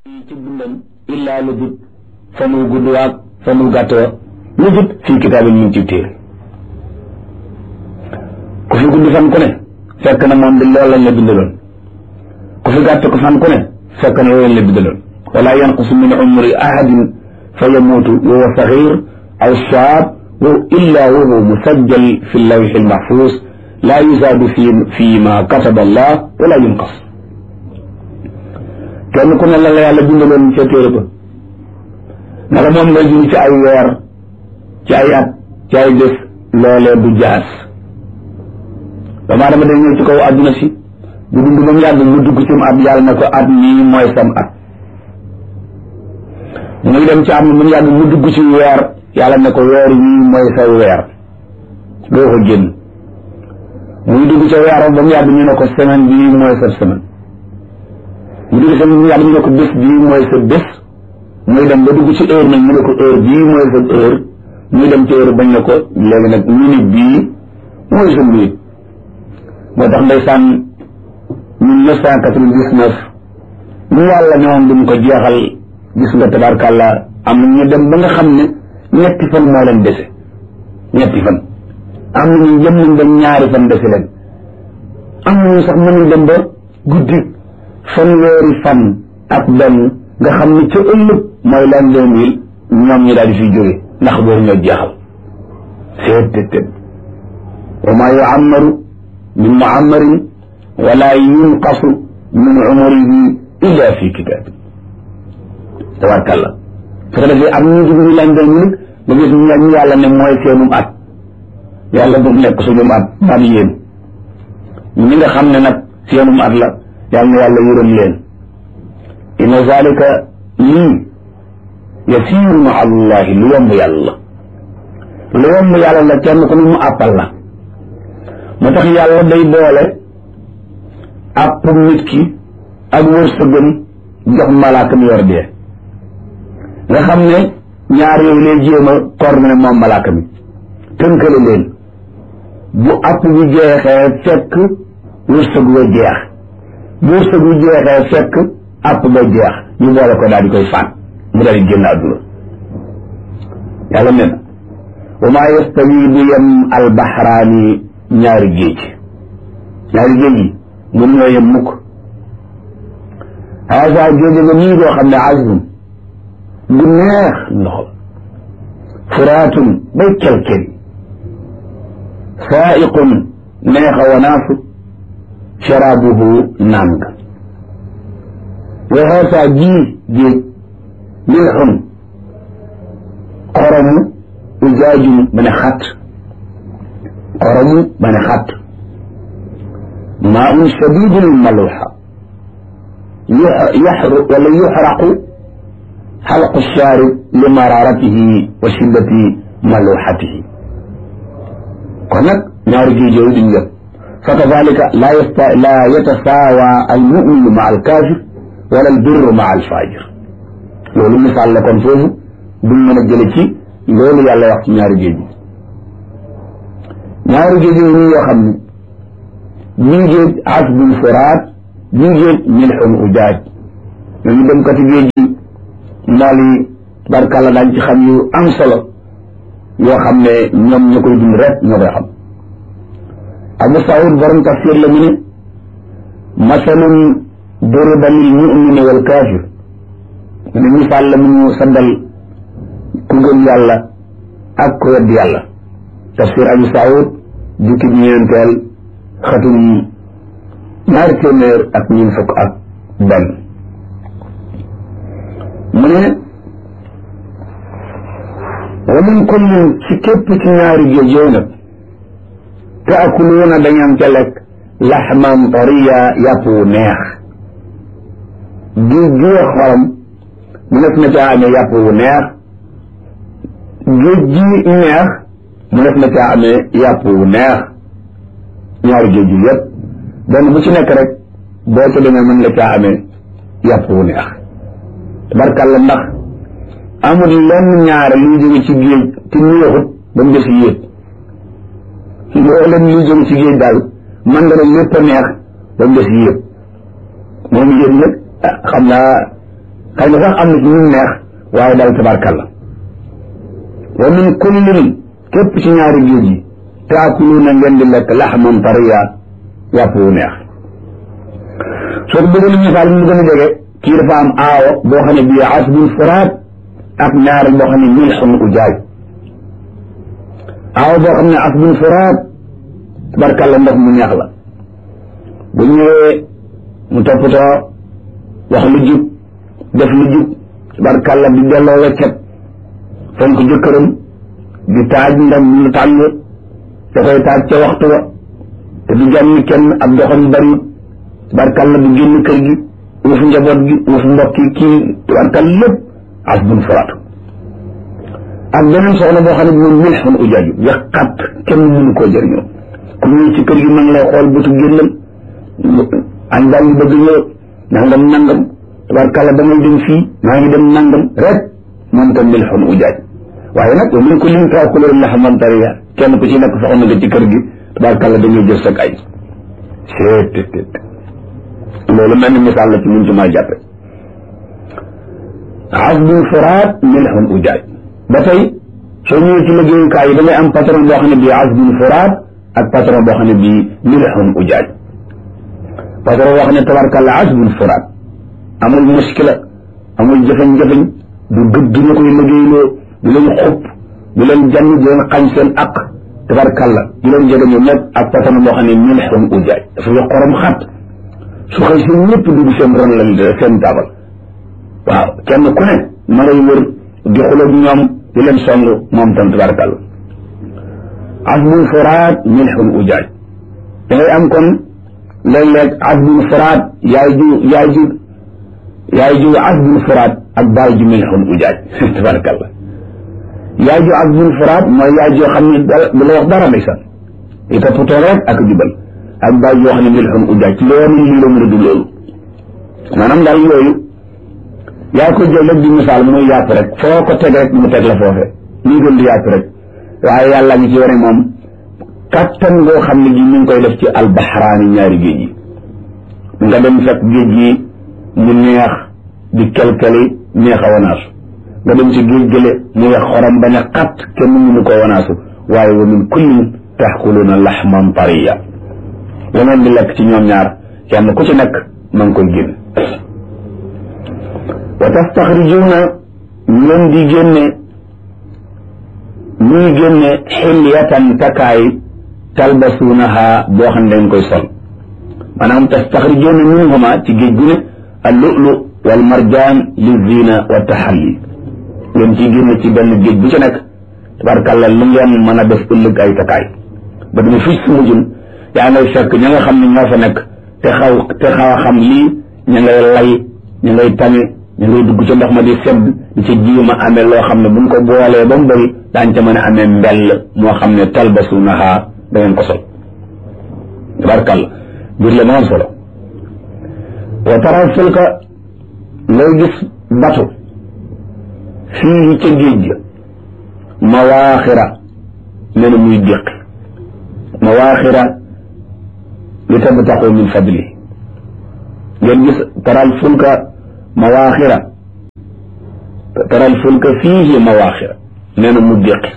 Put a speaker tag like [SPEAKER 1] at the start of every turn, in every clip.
[SPEAKER 1] ci dundam illaa lu jut fa mu gudd waag fa mu gàtt wa lu jut fii kitaabin ñu ngi ci téere ku fi gudd fan ku ne fekk na moom di loolu lañ la bindaloon ku fi gàtt ko fan ku ne fekk na loolu lañ la bindaloon wala yanqusu min umri ahadin fa yamuutu wa huwa saxiir aw shaab illa wa huwa musajjal fi lawxi lmaxfuus laa yuzaadu fi ma kataba allah wala yunqas kenn ku ne la la yàlla bindaloon ca téere ba naka moom ngay dund ci ay weer ci ay at ci ay bés loolee du jaas damaa dama day ñëw ci kaw àdduna si bu dund ba mu yàgg mu dugg ci mu at yàlla na ko at mii mooy sam at muy dem ci at mi ba mu yàgg mu dugg ci weer yàlla na ko weer wii mooy sa weer doo ko génn muy dugg ca weeram ba mu yàgg ñu ne ko semaine bii mooy sa semaine mu dugg semaine bi mu yàgg ñu ne ko bés bii mooy sa bés muy dem ba dugg ci heure nag ñu ne ko heure bii mooy sa heure muy dem ci heure bañ ne ko léegi nag minute bii mooy sa minute moo tax ndeysaan 1999 ñu yàlla ne woon duñ ko jeexal gis nga tabarkàlla am na ñu dem ba nga xam ne ñetti fan moo leen dese ñetti fan am na ñu jëm nañ ba ñaari fan dese leen am na ñu sax mënuñ dem ba guddi fanweeri fan ak benn nga xam ne ca ëllëg mooy lan 2000 ñoom ñi daal di fiy jóge ndax boobu ñoo jeexal seet wa maa yu'ammaru min mu'ammarin wala yunqasu min umrihi illa fi kitaab tabarkàlla su ko defee am ñu dugg ñu lan 2000 ba gis ñu yàlla ne mooy seenum at yàlla bu nekk suñum at man yéen ñi nga xam ne nag seenum at la yàlla na yàlla yërëm leen inna zalika lii yasiiru ma allahi lu yomb yàlla la kenn ku ne mu àppal la moo tax yàlla day boole àpp nit ki ak wërsëgam jox malaaka mi yor dee nga xam ne ñaar yooyu lay jéem a coordonné moom malaaka mi tënkale leen bu àpp bi jeexee fekk wërsëg wa jeex bu wërsëg bu jeexee fekk àpp ba jeex ñu boole ko daal di koy faat mu daal di génn àdduna yàlla nee na wa maa yastawi du yem albaxraani ñaari géej yi mun ñoo yem mukk haasa géej nga nii doo xam ne azbun bu neex ndoxam furaatun bay kelkel saaiqun neexa wanaasu sharaabuhu naan nga wa haasa gii géej milxun xoromu ujaajum ba ne xat maa un shadidul maluxa yuxraqu xalqu shaarib li mararatihi wa shiddati maluxatihi kon nag ñaari géej yooyu duñ yëpp fa kadalika laa yatasaawa al muminu ma al kaafir wala al birru ma al fajir loolu misaal la kon foofu duñ mën a jële ci loolu yàlla wax ci ñaari géej yi ñaari géej yooyu yoo xam ne bii géej asbun furaat bii géej milxun ujaaj ñooñu dem kati géej yi mool yi barkàlla daañ ci xam yu am solo yoo xam ne ñoom ñu koy dund rek ñoo koy xam Abu Saoud borom tafsir la mu ne masalun duriba lil mumini wal kaafir mu ne misaal la mu ñu saddal ku gëm yàlla ak ku wedd yàlla tafsir Abu Saoud jukki ñeenteel xatum 221 mu ne wa min kullin ci képp ci ñaari géej yooyu nag taakuluuna dañu am ca lekk laxman tariya yàpp wu neex géej gi xorom mu nekk na caa amee yàpp wu neex géej gi neex mu nekk na caa amee yàpp wu neex ñaari géej yi yëpp benn bu ci nekk rek boo ca demee mën nga caa amee yàpp wu neex tabarkàlla ndax amul lenn ñaare luy jóge ci géej te neexut ba mu des yéet loolu leen luy jóge ci géej daal man nga ne lépp a neex ba mu des yéet moom yéet nag xam naa xëy na sax am na ci ñu neex waaye daal tabarkalla wa min kullin képp ci ñaari géej yi taakuluuna ngeen di lekk laxman tariya yàpp wu neex soo ko bëggoon misaal mu gën a jege kii dafa am aawo boo xam ne bii asbun furaat ak ñaari boo xam ne milxun ujaaj aawo boo xam ne asbun furaat tabarkalla ndox mu neex la bu ñëwee mu toppatoo wax lu jub def lu jub tabarkalla di delloo weccet fonk jëkkëram di taaj ndam lu tàng da koy taaj ca waxtu wa te du jàmm kenn ab doxam bari tabarkalla du génn kër gi uuf njaboot gi uuf mbokki kii tabarkalla lépp asbun furaat ak beneen soxna boo xam ne moom milxun ujaaju yàqat kenn mënu koo jëriñoo ku ñëw ci kër gi ma ngi lay xool bëtu génnal añ baa ngi bëgg ñëw nangam tabarkalla da ngay dem fii maa ngi dem nangam rek moom tam milxun ujaaj waaye nag wa min kullin taakuluuna laxman tariya kenn ku ci nekk soxna nga ci kër gi tabarkalla da ngay jël sag ay seet loolu mel ni misaal la ci mun ci maa jàppe asbun furaat milxun ujaaj ba tey soo ñëwee ci liggéeyukaay yi da ngay am patron boo xam ne bii asbun furaat ak patron boo xam ne bii milxun ujaaj patron boo xam ne tabarkalla asbun furaat amul muskila amul jëfañ-jëfañ du gëdd ñu koy liggéeyloo du leen xupp du leen jànn du leen xañ seen aq tabarkalla du leen jege ñu nekk ak patron boo xam ne milxun ujaaj dafa yo xorom xat su xëy si ñëpp dugg seen ron la seen taabal waaw kenn ku ne ma ngay wër di xuloog ñoom di leen song moom tam tabarkalla asbun furaat milxun ujaaj da ngay am kon léeg-léeg asbun furaat yaay ju asbun furaat ak baay ju milxun ujaaj tabarkalla yaay ju asbun furaat mooy yaay joo xam ne du la wax dara ndeysaan di toppatoo rek ak jubal ak baay joo xam ne milxun ujaaj loolu lii la mën a du loolu maanaam daal yooyu yaa ko jël rek di misaal muy yàpp rek foo ko teg rek mu teg la foofe muy gën di yàpp rek waaye yàlla ngi ci wane moom kattan ngoo xam ne gi mi ngi koy def ci albaxraani ñaari géej yi nga dem fekk géej gi mu neex di kelkeli neex a wanaasu nga dem ci géej gële mu wex xorom bañ a xat kenn mënu ko wanaasu waaye wa min kullin taxkuluuna laxman tariya la ngeen di lekk ci ñoom ñaar kenn ku ci nekk ma ngi koy génn wa tastaxrijuuna ngeen di génne ñuy génne xilyatan takaay talbasuunaha boo xam ne dañ koy sol maanaam tastaxrijuuna minhuma ci géej gu ne al-lu'lu wal marjaan li zina wa taxalli ngeen ciy génne ci benn géej bu ci nekk tabarkàlla lu ngeen mën a def ëllëg ay takaay ba dama fii su mujjun yaa ngay fekk ña nga xam ne ñoo fa nekk te xaw a xam lii ña ngay lay ña ngay tame ña ngay dugg ca ndox ma di sedd di ca jiima amee loo xam ne buñ ko boolee ba mu bëri daañ ca mën a amee mbell moo xam ne talbasuunaha da ngeen ko sol tabarkàlla biir la moom solo wa tara fulka ngay gis batu fii ca géej ga mawaaxira nee na muy déqi mawaaxira li tabtaxu min fadli ngeen gis taral fulka mawaaxira taral fulka fiihi mawaaxira nee na mu déqi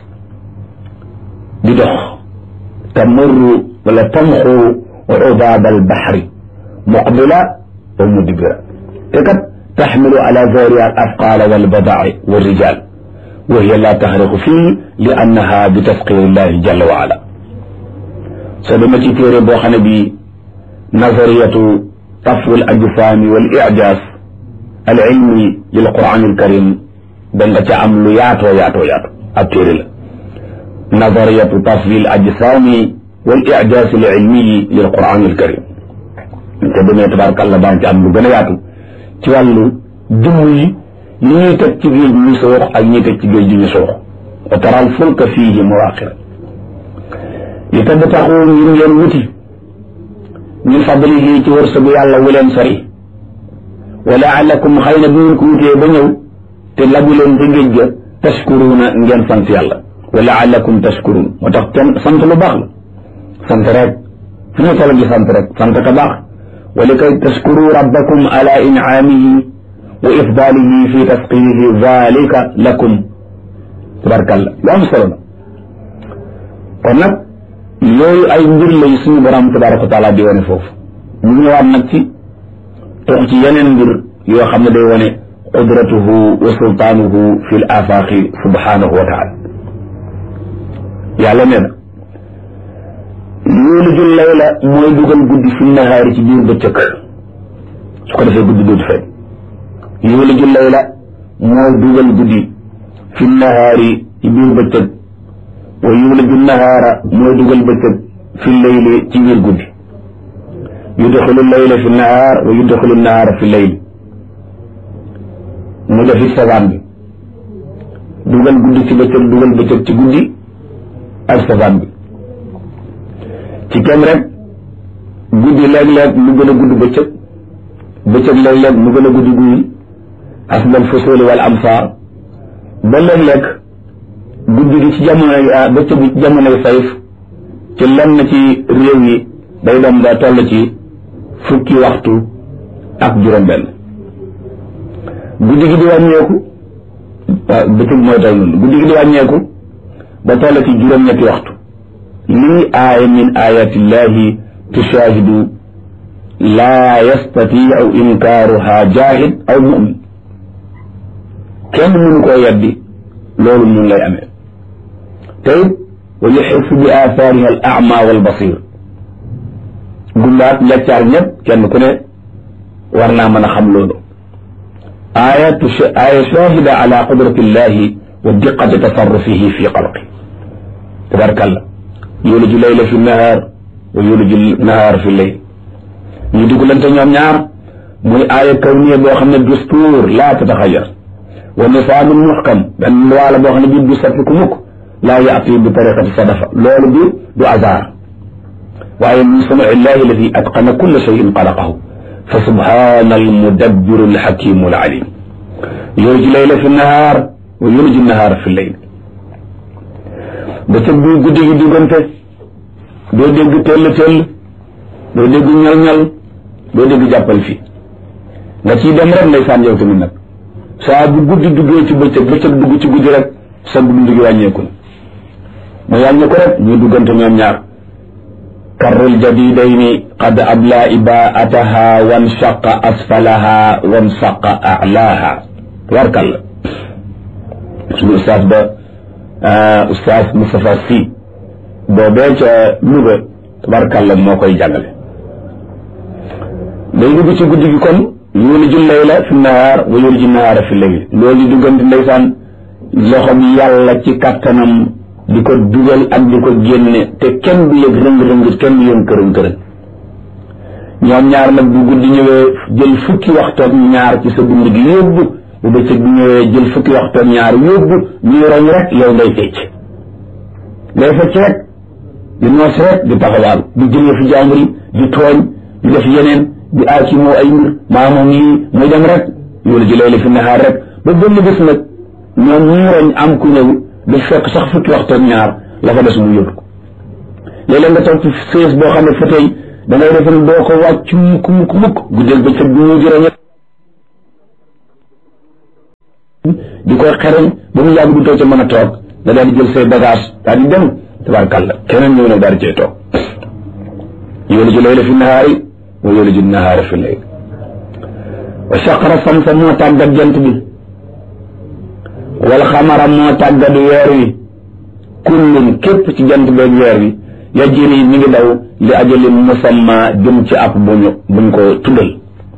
[SPEAKER 1] di dox tamurru wala tamxu ubaad albaxri muqbila wa mudbira te kat taxmilu ala zawriha al afqaala walbadaai walrijal wa hiya la taxriqu fii li annaha bi tasqiri llahi jalla wa ala soo dama ci téere boo xam ne bi nazariyatu tafwi al ajsaami wal ijaaz al ilmi lil quran al karim da nga ca am lu yaatoo ab téere la nazariyatu tafwi al ajsaami wal ijaaz al ilmi lil quran al karim te demee tabarakallah daan ci am lu gën a yaatu ci wàllu jëmm yi li ñuy teg ci géej ñu soox ak ñuy teg ci géej gi ñu soox wa taral fulka fiihi mawaaxira li tabtaxu ngir ngeen wuti min fadlihi ci wërsëgu yàlla wu leen sori wa laalakum xëy na bu ngeen ko wutee ba ñëw te labu leen ca géej ga tashkuruuna ngeen sant yàlla wa laalakum tashkuruun moo tax sant lu baax la sant rek fu ñu toll di sant rek sant ka baax wa likay tashkuru rabbakum ala in'aamihi wa ifdalihi fi tasqihi zalika lakum tabarkalla lu am solo la kon nag yooyu ay mbir lay suñu borom tabaraka wa taala di wane foofu mu ñëwaat nag ci tox ci yeneen mbir yoo xam ne day wane qudratuhu wa sultaanuhu fi l afaqi subhanahu wa taala yàlla nee na yuuliju layla mooy dugal guddi fi nahaari ci biir bëccëg su ko defee guddi dootu fay yuuliju layla mooy dugal guddi fi nahaari ci biir bëccëg wa yuuliju nahaara mooy dugal bëccëg fi layli ci biir guddi yudxilu layla fi nahaar wa yudxilu nahaara fi layli mu defi safaan bi dugal guddi ci bëccëg dugal bëccëg ci guddi ak safaan bi ci kem rek guddi léeg-léeg mu gën a gudd bëccëg bëccëg léeg-léeg mu gën a gudd guddi asbal fusuli wal amsaar ba léeg-léeg guddi gi ci jamonoy bëccëg bi ci jamonoy sayf ci lenn ci réew yi day dem ba toll ci fukki waxtu ak juróom-benn guddi gi di wàññeeku bëccëg mooy toll noonu guddi gi di wàññeeku ba toll ci juróom-ñetti waxtu lii aaya min ayatillahi tushahidu laa yastatiu inkaaruha jaahid aw mumin kenn mënu koo yeddi loolu mun lay amee tey wa yuxisu bi aathaariha al ama wal basir gumbaat njaccaar ñëpp kenn ku ne war naa mën a xam loolu aaya shahida ala qudratillahi wa diqati tasarrufihi fi xalqi tabarkalla yuliju layla fi nahaar wa yuliju nahaar fi layl ñu dugalante ñoom ñaar muy aaya kawniya boo xam ne dustuur laa tataxayar wa nisaamun muxkam benn loi la boo xam ne bii du soppiku mukk laa yaati bi tariqati sadafa loolu bi du hasard waaye min sunui illahi alladi atqana kulla cheyin xalaqahu fa subhana almudabbiru alxakimu alalim yuliju layla fi nahaar wa yuliju nahaar fi layl bëccëg bi guddi gi diggante doo dégg tell doo dégg ñal-ñal doo dégg jàppal fi nga ciy dem rek ndeysaan yow tamit nag saa bu guddi duggee ci bëccëg dugg ci guddi rek sa dund gi wàññeeku na mu wàññeeku rek ñuy duggante ñoom ñaar karrul jadidayni qad abla ibaataha wanshaqa asfalaha wansaqa alaaha warkal suñu ustaas ba ustaas Moustapha Sy boobee ca Louga tabarkàlla moo koy jàngale day dugg ci guddi gi kon yuliju layla fi nahaar wa yuliju nahaara fi layl loolu duggante ndeysaan loxom yàlla ci kattanam di ko dugal ak di ko génne te kenn du yëg rëng-rëng kenn du yëg kërën-kërën ñoom ñaar nag bu guddi ñëwee jël fukki waxtoog ñaar ci sa dund gi yóbbu bu bëccëg bi ñëwee jël fukki waxtoog ñaar yóbbu ñuy roñ rek yow ngay fecc rek di noos rek di taxawaal di jëlee fi jàmbur yi di tooñ di def yeneen di aaki moo ay mbir maamoom yi muy dem rek yoolu ji layla fi nahaar rek ba benn bés nag ñoom ñuy roñ am ku ñëw di fekk sax fukki waxtoog ñaar la fa des mu yóbbu ko léeg-léeg nga toog ci sées boo xam ne fa tey da ngay defe ne doo ko wàcc mukk guddeel bëccëg bi ñu di roñ di koy xereñ ba mu yàgg du too ca mën a toog da daal di jël say bagage daal di dem tabarkàlla keneen ñëw nag daal di cay toog yuliju layla fi nahaari wa yuliju nahaara fi layl wa shaqara samsa moo tàggat jant bi wal xamara moo tàggat weer wi kullun képp ci jant beeg weer wi yajri mi ngi daw li ajalin musamma jëm ci app buñ ko tuddal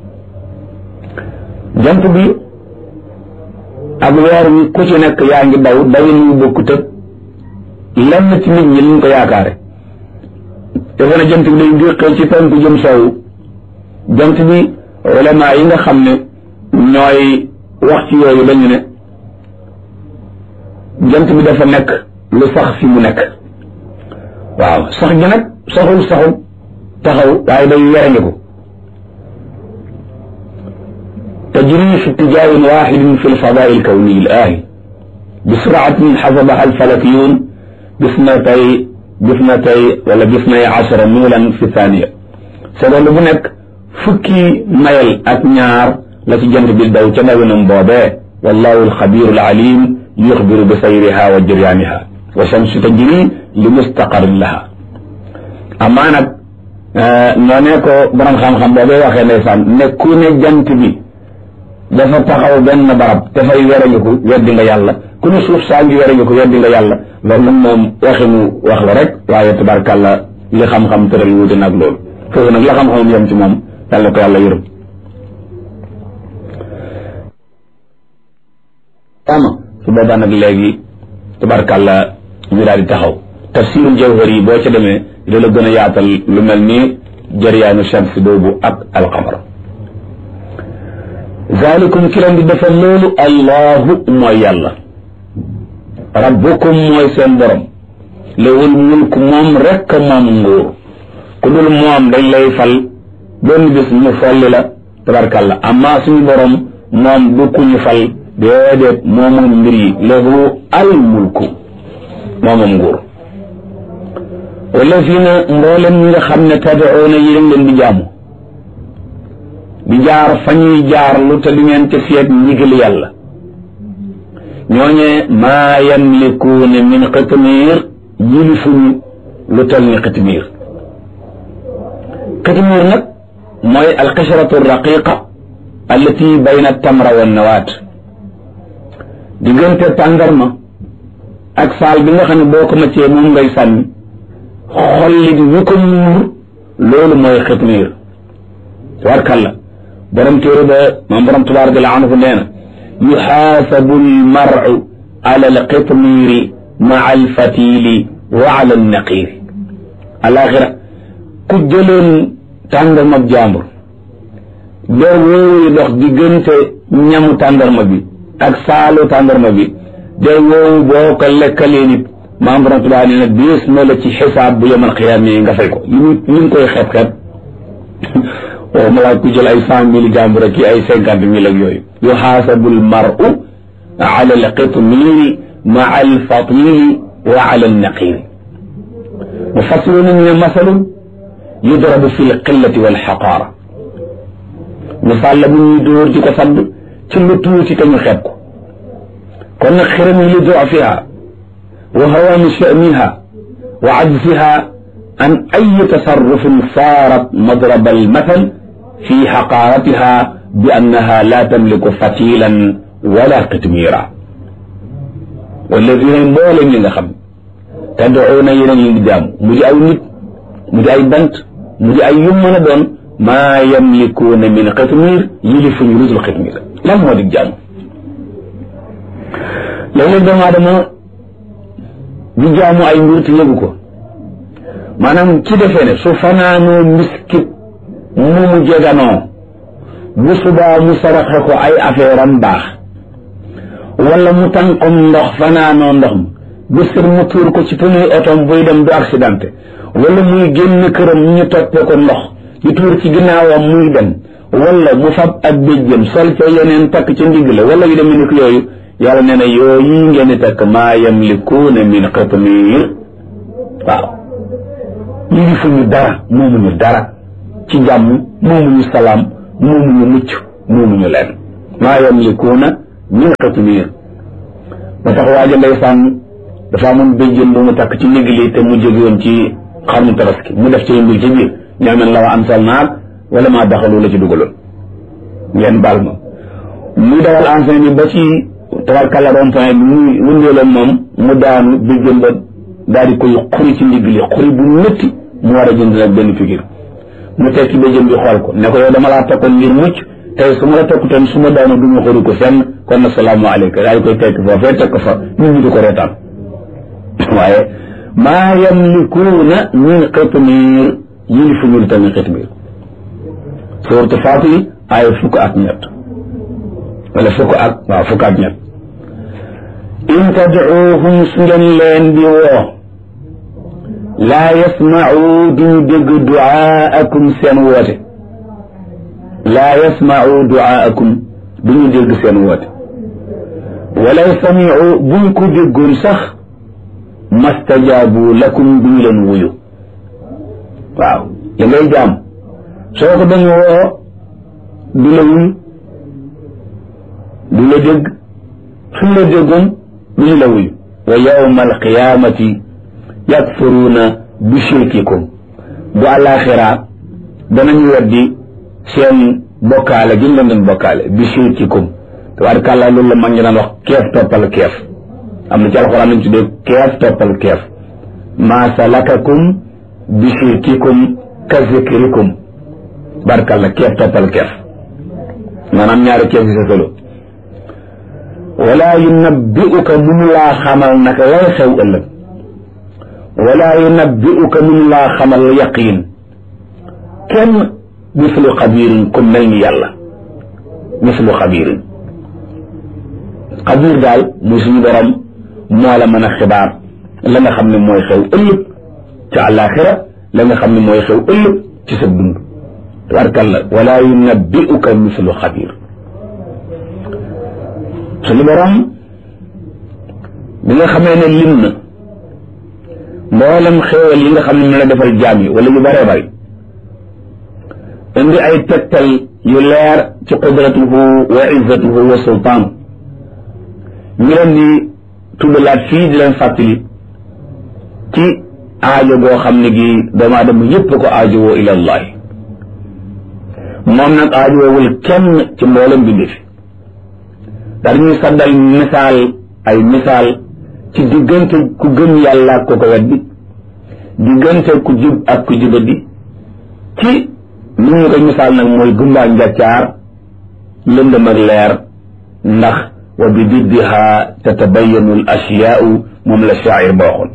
[SPEAKER 1] jant bi ak weer wi ku ci nekk yaa ngi daw dawin yu bokkut ak lenn ci nit ñi liñ ko yaakaare defe na jant bi day déqee ci penku jëm soowu jant bi ulama yi nga xam ne ñooy wax ci yooyu dañu ne jant bi dafa nekk lu sax fi mu nekk waaw sax gi nag saxul taxaw waaye day werandiku tajri fi اتجاه واحد في الفضاء الكوني الآهي بسرعة حسبها الفلكيون باثنتي عشر ميلا في الثانية seconde bu nekk fukki mayel ak ñaar la ci jant bi daw ca ndawinam boobee wallahu alxabiru alalim yuxbiru bi sayriha wa jiryaaniha wa shamsu tajri li mustaqarrin laha amaa nag noonee ko borom xam-xam boobee waxee ndeysaan ne ku ne jant bi dafa taxaw benn barab dafay werangiku weddi nga yàlla ku ne suuf saa ngi werangiku weddi nga yàlla loolu nag moom waxinu wax la rek waaye tabarkàlla li xam-xam tëral wuute nag loolu foofu nag la xam-xam yem ci moom yàlla ko yàlla yërëm ama su boobaa nag léegi tabarkàlla ñu daal di taxaw tafsirul jawhari yi boo ca demee da la gën a yaatal lu mel ni jariyaanu shams boobu ak alqamar zalikum ki leen di defal loolu allahu mooy yàlla rabbukum mooy seen borom lewul mulk moom rekk moom nguur ku dul moom dañ lay fal benn bis ñu folli la tabarkàlla amma suñu borom moom du ku ñu fal déedéet moomoom mbir yi lahu al mulku moomoom nguur wallazina mboolem ñi nga xam ne tad'uuna yi leen di jaamu di jaar fa ñuy jaar lu te di ngeen ca seet ndigal yàlla ñooñee maa yamlikuuna min qitmiir yilifuñu lu tal ni qitmiir qitmiir nag mooy alqishratu raqiqa allati bayna tamra wa nawaat diggante tàndarma ak saal bi nga xam ne boo ko maccee moom ngay sànni xollit wi ko muur loolu mooy qitmiir tabarkalla borom téere ba maam borom tabaaraka anhu nee na yuxaasabu almaru ala alqitmiiri maa alfatili wa ala alnaqiiri alaxira ku jëloon tàndarma jàmbur doo woowu dox diggante ñamu tàndarma bi ak saalu tàndarma bi doo woowu boo ko lekkalee nit maam borom tabaaraka nee na diis na la ci xisaab bu yemal xiyaam yi nga fay ko li ñu koy xeeb waaw ma laaj ku jël ay 100,000 jàmbur ak ay 50,000 ak yooyu yuxaasabu almaru ala alqitmiiri maa alfatili wa ala alnaqiiri mufassiruun ne masalun yudrabu fi lqillati walxaqaara misaal la bu ñuy dóor di ko sadd ci lu tuuti te ñu xeeb ko kon nag xiram yi li duafiha wa hawaani sha'niha wa ajziha an ay tasarrufin saarat madraba almathal fi xaqaaratiha bi annaha la tamliku fatilan wala qitmira walladina mboolem li nga xam tad'uuna yeneen yi di jaam mu di ay nit mu di ay bant mu di ay yum mën a doon maa yamlikuuna min qitmir yilifuñu lu dul qitmir lan moo di jaam léeg-léeg doomu aadama di jaamu ay mbir te yëgu ko maanaam ci defee ne su fanaanoo miskit mu jeganoo bu subaa mu saraxe ko ay affaire am baax wala mu tànqom ndox fanaanoo ndox mi bés mu tuur ko ci pneu otom buy dem du accidenté wala muy génn këram ñu toppe ko ndox di tuur ci ginnaawam muy dem wala mu fab ak béjjëm sol ca yeneen takk ca ndigg la wala yu demee ni ko yooyu yàlla nee na yooyu ngeen di takk maa yamlikuuna min qitmiir waaw yilifuñu dara moomuñu dara ci jàmm moomuñu salaam moomuñu mucc moomuñu leen maa yamlikuuna min qitmiir ba tax waaja ndeysaan dafa amoon béjjën bu mu takk ci ndigg li te mu jóge woon ci xarmu tabaski mu def ci mbir ci biir ñaamen la wa ansal naag wala maa daxalu la ci dugaloon ngeen baal ma muy dawal enseigne bi ba ci tabarkalla rond-point bi muy wundeeloon moom mu daanu béjjën ba daal di koy xuri ci ndigg li xuri bu métti mu war a jënd nag benn figure mu tekki béjjën bi xool ko ne ko yow dama laa takkoon ngir mucc tey su ma la takkutoon su ma daanu du ma xuri ko fenn kon nag salaamaaleykum daal di koy tekki foofee teg ko fa nit ñi di ko reetaan waaye maa yamlikuuna min qitmiir yilifuñu lu tamit qitmiir suuratu Faatir ay fukk ak ñett wala fukk ak ñett in tad'uuhum su ngeen leen di woo laa yasma'u duñu dégg du'aakum seen woote laa yasma'u du'aakum duñu dégg seen woote walaw sami'u buñ ko déggoon sax mastajaabu lakum duñu leen wuyu waaw li ngay jaam soo ko dañu woo du la wuyu du la dégg suñ la déggoon duñu la wuyu wa yawma alqiyamati yakfuruuna bi shirkikum bu àllaaxira danañu weddi seen bokkaale gi ñu leen doon bokkaale bi shirkikum tabaarkàllaa loolu la mag ñi daan wax keef toppal keef am na ci alxuraan lañ tuddee keef toppal keef maa salakakum bi shirkikum ka zikrikum barkàlla keef toppal keef maanaam ñaari keef yi sa solo wala yunabbi'uka mun laa xamal naka lay xew ëllëg wala yunabbi'uka mun laa xamal yaqiin kenn mislu xabiirin ku mel ni yàlla mislu xabiirin xabiir daal muy suñu borom moo la mën a xibaar la nga xam ne mooy xew ëllëg ci àllaaxira la nga xam ne mooy xew ëllëg ci sa dund tabarkalla wala yunabbi'uka mislu xabiir suñu borom bi nga xamee ne lim na mboolem xéewal yi nga xam ne mu la defal jaam yi wala yu bëree bëri indi ay tegtal yu leer ci qudratuhu wa izzatuhu wa sultaan ñu leen di tuddalaat fii di leen fàttali ci aajo goo xam ne gi doomu aadama yépp ko aajowoo ila allahi moom nag aajowoowul kenn ci mboolem bindi fi dar ñuy saddal misaal ay misaal ci diggante ku gëm yàlla ak ko ko weddi diggante ku jub ak ku jubadi ci li ñu koy misaal nag mooy gumbaa njàccaar lëndëm ak leer ndax wa bi diddiha tatabayanu al asyaau moom la shaa'ir ba waxoon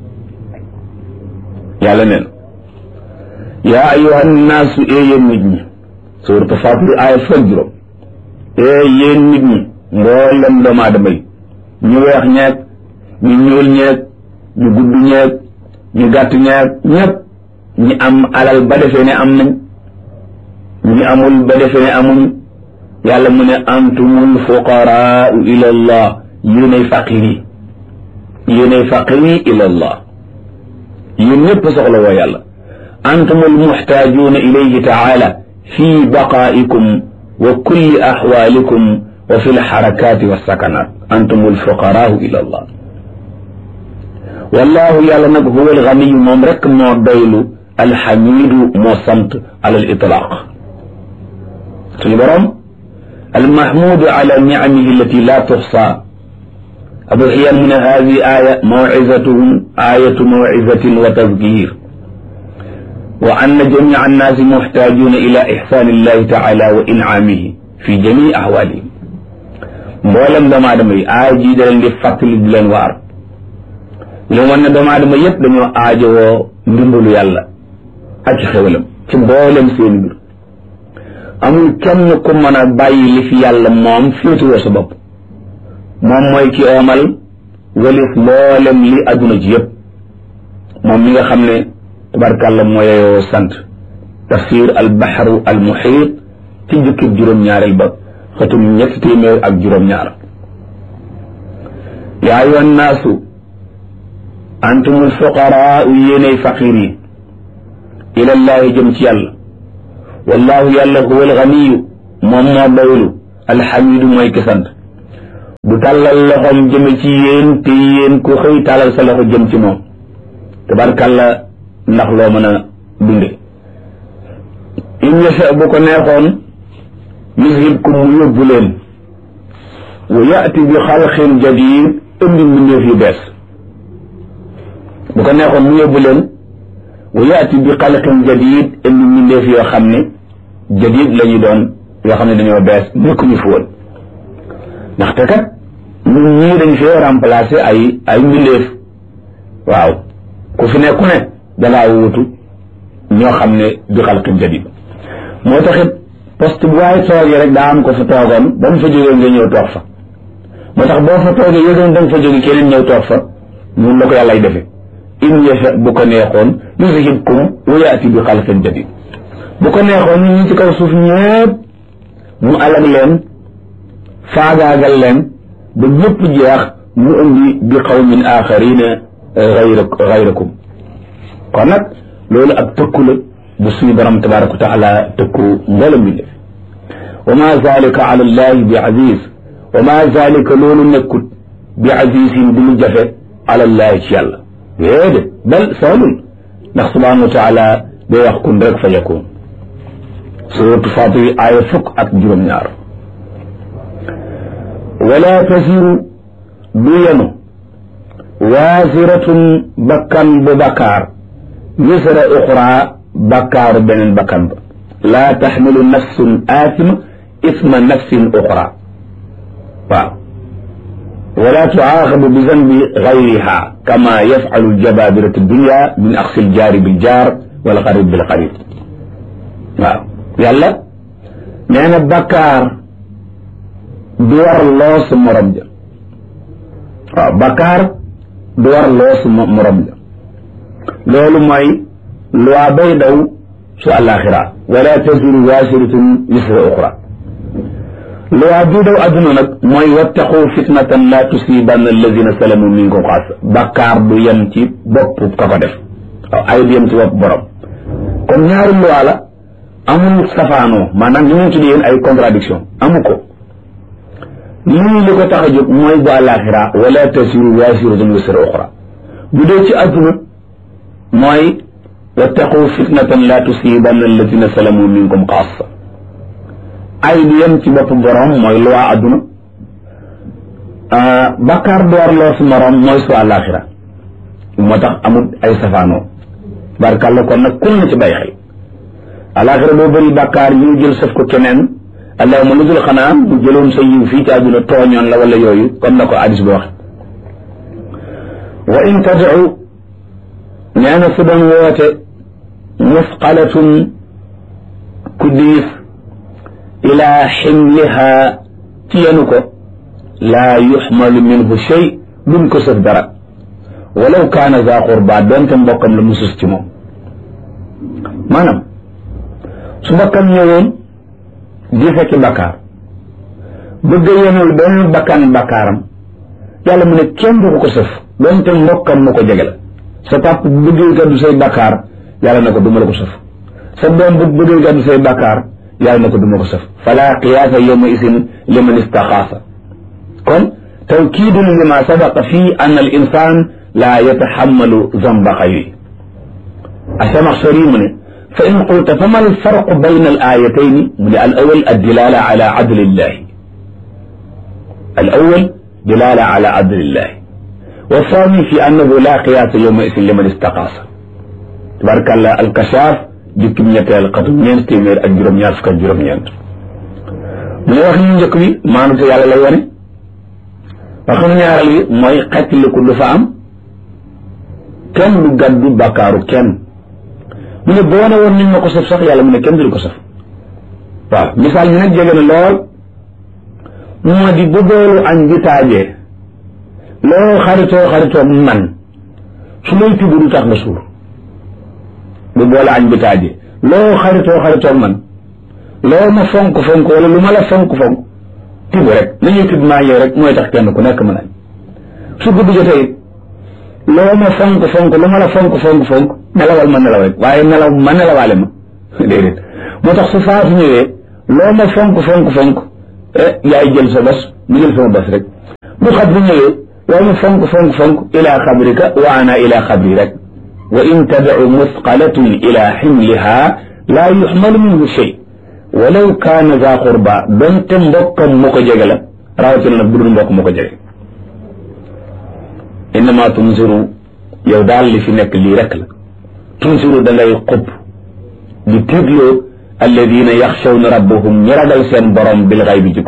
[SPEAKER 1] yàlla neen yaa ayyuha nnaasu yéen nit ñi suuratu Faatir aaya fukk juróom yéen nit ñi mboolem doomu aadama yi ñu weex ñeeg ñu ñuul ñeeg ñu gudd ñeeg ñu gàtt ñeeg ñëpp ñi am alal ba defee ne am nañ ñi amul ba defee ne amuñ yàlla mu ne antumul fuqaraau ila allah yéenay faqiri ila allah yéen ñëpp soxla woo yàlla antumul muxtaajuuna ilayhi taala fi baqaa'ikum wa kulli axwaalikum wa fi lxarakaati walsakanaat antumul fuqaraau ila allah wallahu yàlla nag huwa alganiyu moom rek moo doylu alxamidu moo sant ala al itlaaq suñu borom almahmudu ala nicamihi allati la tuxsa abu xiyan mu ne hadi aya mawcizatuhum ayatu mawcizatin wa tadkir wa anna jamica annaasi muxtaajuuna ila ixsaani illahi taala wa incaamihi fi jamici axwaalihim mboolem doomu aadama yi aaya jii da leen di fàttali di leen waar li mu ne doomu aadama yépp dañoo aajowoo ndimbalu yàlla ak ci xewalam ci mboolem seen mbir amul kenn ku mën a bàyyi li fi yàlla moom féetuwoo sa bopp moom mooy ki oomal walif mboolem li adduna ji yépp moom mi nga xam ne tabarkàlla mooyoo sant tafsir al baxru al muxiit ci jukkib juróom-ñaareel ba xatum ñetti téeméer ak juróom-ñaar yaa ayyuhan naasu antumul fuqaraa yéenay faqir yi ilallahi jëm ci yàlla wallahu yàlla huwa alganiyu moom moo doylu alxamidu mooy ki sant du tàllal loxoom jëme ci yéen te yéen ku xëy tàllal sa loxo jëm ci moom tabarkàlla ndax loo mën a dunde in yasha bu ko neexoon yuzhibkum mu yóbbu leen wa yaati bi xalqin jadid indi mbindeef yu bees bu ko neexoon mu yóbbu leen wa yaati bi xalqin jadid indi mbindeef yoo xam ne jadid la ñu doon yoo xam ne dañoo bees nekkuñu fi woon ndaxte kat ñun ñii dañ fee remplacer ay mbindeef waaw ku fi nekku ne dangaa wuutu ñoo xam ne bi xalqin jadid moo taxit poste bu waaye toogee rek daa am ko fa toogoon ba mu fa jógee nga ñëw toog fa moo tax boo fa toogee yëgoon da nga fa jóge keneen ñëw toog fa ñun la ko yàllay defe in yasha bu ko neexoon yuzhibkum wa yaati bi xalqin jadid bu ko neexoon ñun ñi ci kaw suuf ñëpp mu alag leen faagaagal leen ba ñëpp jeex mu indi bi qawmin axarina gayrakum kon nag loolu ak tëkku la bu suñu borom tabaraka wa taala tëkku mboolem bi def wa ma zalika ala allahi bi aziz wa ma zalika loolu nekkut bi azizin di lu jafe alallahi ci yàlla déedéet bal saalul ndax subhanahu wa taala day wax kun rek fa yakun suratu Fatir aaya 12 wala tasiru du yenu waasiratun bakkan bu bakkaar wisra uxra bakkaaru beneen bakkan ba laa taxmilu nafsun aasima isma nafsin uxra waaw wala tuaaxabu bi zanbi gayriha kama yafalu ljababiratu dunya min axsi ljaari biljaar wal xarib bilxarib waaw yàlla nee na bakkaar du war loosu morom ja waaw bakkaar du war loosu morom ja loolu mooy loi bay daw su àllaaxira wala taziru waasiratun wisra uxra loi bi daw adduna nag mooy wattaqu fitnatan la tusibanna alladina salamu minkum xaasa bakkaar du yem ci bopp ka ko def waaw ay du yem ci bopp borom kon ñaari loi la amul safaanoo maanaam ñu ngi tuddee yéen ay contradiction amu ko lii li ko tax a jóg mooy bu àllaaxira wala taziru waasiratun wisra uxra bu dee ci adduna mooy wattaqu fitnatan la tusibanna alladina salamu minkum xaasa ay du yem ci bopp borom mooy lu waa adduna bakkaar du war loo su morom mooy su àllaaxira moo tax amul ay safaanoo barkàlla kon nag kun na ci bàyyi xel àllaaxira boo bëri bakkaar ñu jël sëf ko keneen allahuma lu dul xanaa mu jëloon sa yiw fii ci àdduna tooñoon la wala yooyu comme na ko hadis bi wax wa in tad'u nee na su doon woote musqalatun ku diis ilaa ximliha ci yenu ko laa yuxmalu minhu shay duñ ko sëf dara walaw kaana za qurba doonte mbokkam la mu sus ci moom maanaam su mbokkam ñëwoon di fekki bakkaar bëgg a yenul benn bakkan bakkaaram yàlla mu ne kenn du ko sëf doonte mbokkam mu ko jege la sa pap bu bëggee gàddu say bakkaar yàlla na ko duma la ko sëf sa doom bu bëggee gàddu say bakkaar yàlla na ko duma ko sëf fala qiyaasa yawma isin liman istaxaasa kon tawkiidun lima sabaqa fii an al insan laa yataxammalu zamba xayri Asamaxshari mu ne fa in qulta fama al farqu bayna al aayatayni mu ne al awal addilala ala adlillahi al awal dilala ala adlillahi wa thani fi annahu la qiyaasa yawma isin liman istaxaasa tabaarakallah al kashaaf jukkim ñetteel xatum ñeent téeméer ak juróom-ñaar fukk ak juróom-ñeent mu ne wax ñu njëkk bi maanute yàlla lay wane waxam ñaaral yi mooy xettiliku du fa am kenn du gàddu bàkkaaru kenn mu ne boo ne woon niñ ma ko saf sax yàlla mu ne kenn du ko saf waaw misaal mi nag jege na lool moo di bu boolu añ bi taajee loo xaritoo man su may tibb du tax nga suur bu boole añ bi taajee loo xaritoo man loo ma fonk wala lu ma la fonk tibb rek nañuy tibb maa yow rek mooy tax kenn ku nekk mën añ su guddi jotee it loo ma fonk lu ma la fonk nelawal ma nelaw rek waaye nelaw ma nelawaale ma déedéet moo tax su faatu ñëwee loo ma fonk yaay jël sa bos mu jël sama bos rek bu xat bu ñëwee loo ma fonk ila xabrika wa ana ila xabri rek wa in tad'u musqalatun ila ximliha laa yuxmalu minhu shay walaw kaana za qurba donte mbokkam mu ko jege la rawatina nag bu dul mbokk mu ko jege innama tunziru yow daal li fi nekk lii rek la tunziru da ngay xub di tiitloo alladina yaxshawna rabbahum ñi ragal seen borom bil xaybi ci